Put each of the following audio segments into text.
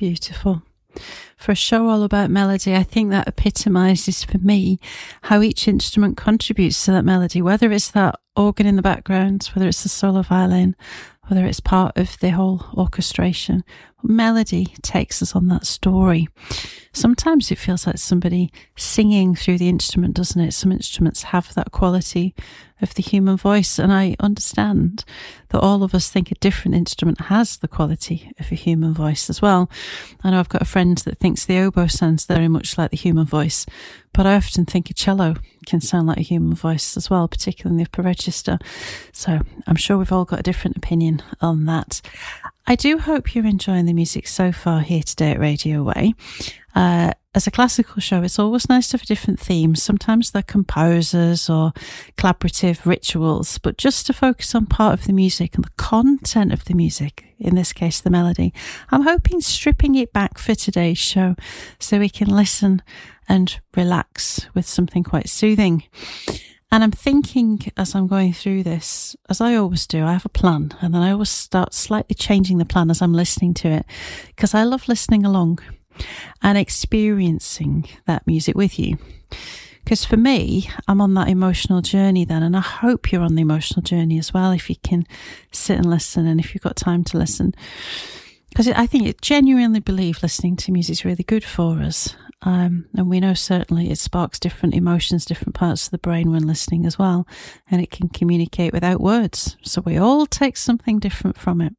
beautiful. For a show all about melody, I think that epitomises for me how each instrument contributes to that melody, whether it's that organ in the background, whether it's the solo violin, whether it's part of the whole orchestration. Melody takes us on that story. Sometimes it feels like somebody singing through the instrument, doesn't it? Some instruments have that quality of the human voice, and I understand that all of us think a different instrument has the quality of a human voice as well. I know I've got a friend that thinks the oboe sounds very much like the human voice, but I often think a cello can sound like a human voice as well, particularly in the upper register. So I'm sure we've all got a different opinion on that. I do hope you're enjoying the music so far here today at Radio Way. As a classical show, it's always nice to have different themes. Sometimes they're composers or collaborative rituals, but just to focus on part of the music and the content of the music, in this case, the melody, I'm hoping stripping it back for today's show so we can listen and relax with something quite soothing. And I'm thinking as I'm going through this, as I always do, I have a plan, and then I always start slightly changing the plan as I'm listening to it, because I love listening along and experiencing that music with you. Because for me, I'm on that emotional journey then, and I hope you're on the emotional journey as well if you can sit and listen and if you've got time to listen. Because I think I genuinely believe listening to music is really good for us. And we know certainly it sparks different emotions, different parts of the brain when listening as well. And it can communicate without words. So we all take something different from it.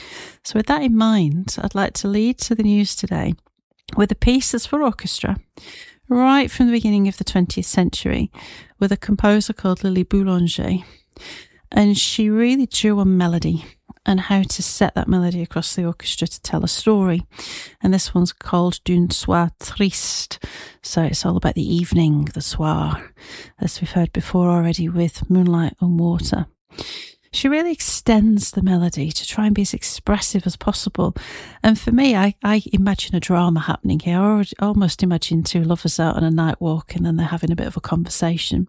So with that in mind, I'd like to lead to the news today with a piece that's for orchestra, right from the beginning of the 20th century, with a composer called Lily Boulanger. And she really drew on melody and how to set that melody across the orchestra to tell a story. And this one's called D'un soir triste. So it's all about the evening, the soir, as we've heard before already with Moonlight on Water. She really extends the melody to try and be as expressive as possible. And for me, I imagine a drama happening here. I almost imagine two lovers out on a night walk and then they're having a bit of a conversation.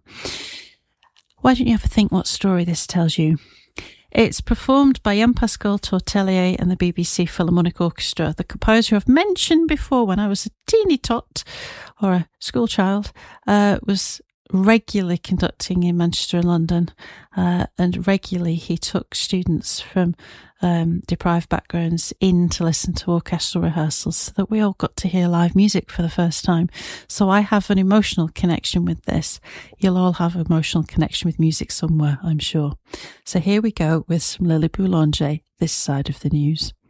Why don't you ever think what story this tells you? It's performed by Jean-Pascal Tortelier and the BBC Philharmonic Orchestra. The composer I've mentioned before when I was a teeny tot or a school child was regularly conducting in Manchester and London, and regularly he took students from deprived backgrounds in to listen to orchestral rehearsals so that we all got to hear live music for the first time. So I have an emotional connection with this. You'll all have an emotional connection with music somewhere, I'm sure. So here we go with some Lily Boulanger, this side of the news.